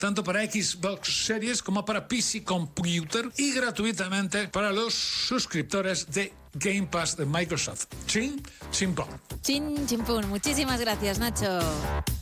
tanto para Xbox Series como para PC Computer y gratuitamente para los suscriptores de Game Pass de Microsoft. Chin, chimpón. Chin, chimpún. Muchísimas gracias, Nacho.